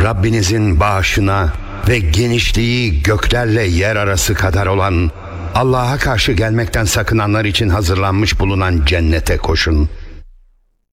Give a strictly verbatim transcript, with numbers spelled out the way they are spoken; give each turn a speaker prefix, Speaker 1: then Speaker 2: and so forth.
Speaker 1: Rabbinizin bağışına ve genişliği göklerle yer arası kadar olan, Allah'a karşı gelmekten sakınanlar için hazırlanmış bulunan cennete koşun.